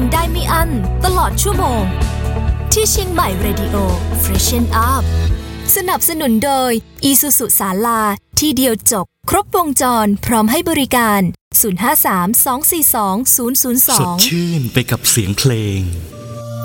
ได้ไม่อั้นตลอดชั่วโมงที่เชียงใหม่ Radio Freshen Up สนับสนุนโดย Isuzu ศาลาที่เดียวจบครบวงจรพร้อมให้บริการ053 242 002 สดชื่นไปกับเสียงเพลง